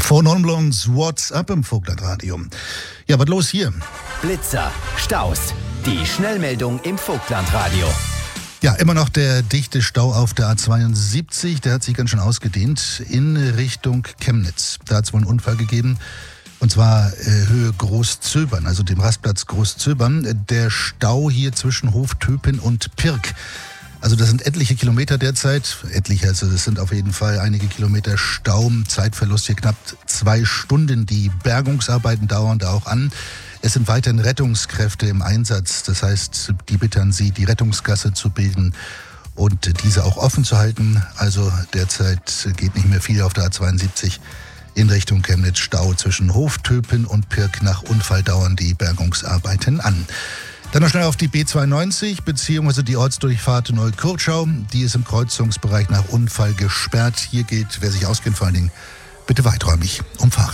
Von Blondes What's Up im Vogtlandradio. Ja, was los hier? Blitzer, Staus, die Schnellmeldung im Vogtlandradio. Ja, immer noch der dichte Stau auf der A72. Der hat sich ganz schön ausgedehnt in Richtung Chemnitz. Da hat es wohl einen Unfall gegeben. Und zwar Höhe Großzöbern, also dem Rastplatz Großzöbern. Der Stau hier zwischen Hoftöpin und Pirk. Also das sind etliche Kilometer derzeit. Etliche, also das sind auf jeden Fall einige Kilometer Stau. Zeitverlust hier knapp 2 Stunden. Die Bergungsarbeiten dauern da auch an. Es sind weiterhin Rettungskräfte im Einsatz. Das heißt, die Bitte an Sie, die Rettungsgasse zu bilden und diese auch offen zu halten. Also derzeit geht nicht mehr viel auf der A72 in Richtung Chemnitz. Stau zwischen Hoftöpin und Pirk. Nach Unfall dauern die Bergungsarbeiten an. Dann noch schnell auf die B92 bzw. die Ortsdurchfahrt Neukirchau. Die ist im Kreuzungsbereich nach Unfall gesperrt. Hier gilt, wer sich auskennt, vor allen Dingen bitte weiträumig umfahren.